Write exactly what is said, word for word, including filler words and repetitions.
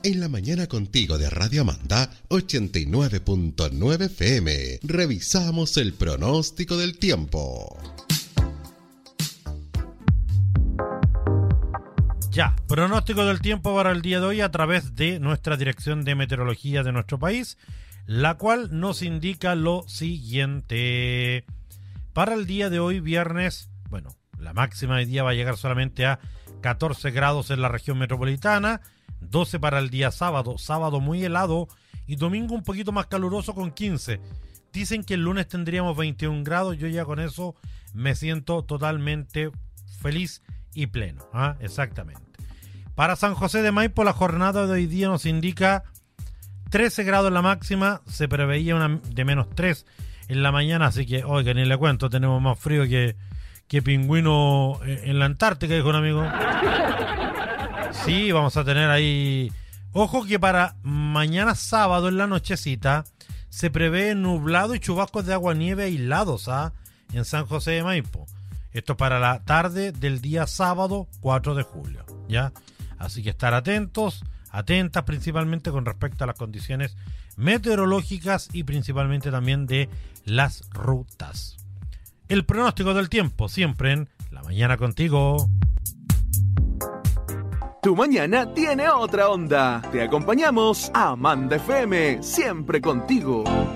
En la mañana contigo de Radio Amanda ochenta y nueve punto nueve F M. Revisamos el pronóstico del tiempo. Ya, pronóstico del tiempo para el día de hoy a través de nuestra dirección de meteorología de nuestro país, la cual nos indica lo siguiente. Para el día de hoy, viernes, bueno, la máxima de día va a llegar solamente a catorce grados en la región metropolitana, doce para el día sábado, sábado muy helado y domingo un poquito más caluroso con quince. Dicen que el lunes tendríamos veintiún grados, yo ya con eso me siento totalmente feliz y pleno, ¿ah? Exactamente. Para San José de Maipo la jornada de hoy día nos indica trece grados la máxima, se preveía una de menos tres en la mañana, así que, oiga, ni le cuento, tenemos más frío que, que pingüino en la Antártica, dijo un amigo. Sí, vamos a tener ahí... Ojo que para mañana sábado en la nochecita se prevé nublado y chubascos de agua-nieve aislados, ¿ah? En San José de Maipo. Esto para la tarde del día sábado cuatro de julio, ¿ya? Así que estar atentos, atentas principalmente con respecto a las condiciones meteorológicas y principalmente también de las rutas. El pronóstico del tiempo, siempre en La Mañana Contigo. Tu mañana tiene otra onda. Te acompañamos a Amanda F M, siempre contigo.